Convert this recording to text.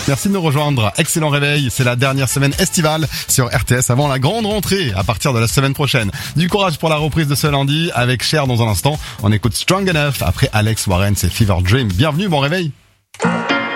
Merci de nous rejoindre. Excellent réveil. C'est la dernière semaine estivale sur RTS avant la grande rentrée à partir de la semaine prochaine. Du courage pour la reprise de ce lundi avec Cher dans un instant. On écoute Strong Enough après Alex Warren, c'est Fever Dream. Bienvenue, bon réveil.